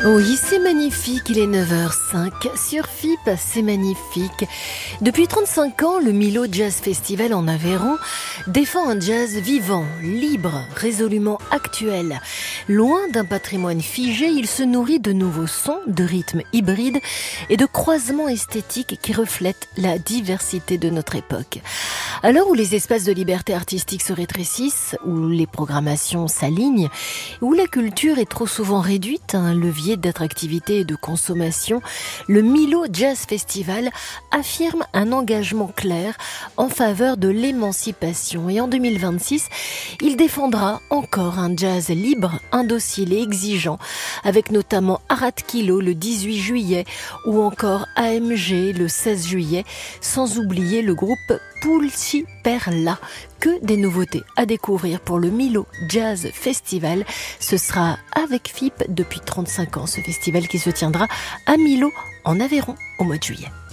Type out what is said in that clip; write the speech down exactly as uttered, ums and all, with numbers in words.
Oui, c'est magnifique, il est neuf heures cinq sur F I P, c'est magnifique. Depuis trente-cinq ans, le Milo Jazz Festival en Aveyron défend un jazz vivant, libre, résolument actuel. Loin d'un patrimoine figé, il se nourrit de nouveaux sons, de rythmes hybrides et de croisements esthétiques qui reflètent la diversité de notre époque. À l'heure où les espaces de liberté artistique se rétrécissent, où les programmations s'alignent, où la culture est trop souvent réduite à un levier d'attractivité et de consommation, le Milo Jazz Festival affirme un engagement clair en faveur de l'émancipation. Et en deux mille vingt-six, il défendra encore un jazz libre, indocile et exigeant, avec notamment Arat Kilo le dix-huit juillet ou encore A M G le seize juillet, sans oublier le groupe Pulci Perla. Que des nouveautés à découvrir pour le Milo Jazz Festival. Ce sera avec F I P depuis trente-cinq ans, ce festival qui se tiendra à Milo en Aveyron au mois de juillet.